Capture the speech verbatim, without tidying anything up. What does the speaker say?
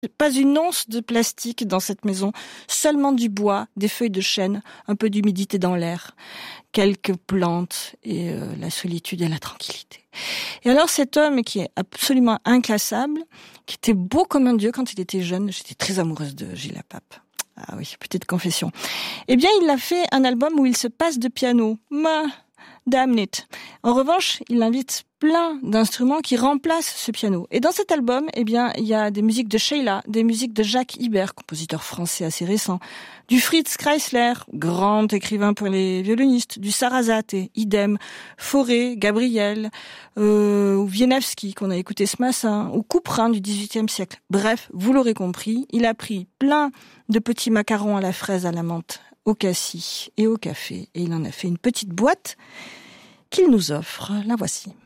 Pas une once de plastique dans cette maison, seulement du bois, des feuilles de chêne, un peu d'humidité dans l'air, quelques plantes et euh, la solitude et la tranquillité. Et alors cet homme qui est absolument inclassable, qui était beau comme un dieu quand il était jeune, j'étais très amoureuse de Gilles Lapape. Ah oui, petite confession. Eh bien, il a fait un album où il se passe de piano. Ma, damn it. En revanche, il invite plein d'instruments qui remplacent ce piano. Et dans cet album, eh bien, il y a des musiques de Sheila, des musiques de Jacques Ibert, compositeur français assez récent, du Fritz Kreisler, grand écrivain pour les violonistes, du Sarasate, idem, Fauré, Gabriel, euh, ou Wieniawski, qu'on a écouté ce matin, ou Couperin du dix-huitième siècle. Bref, vous l'aurez compris, il a pris plein de petits macarons à la fraise, à la menthe, au cassis et au café, et il en a fait une petite boîte qu'il nous offre. La voici.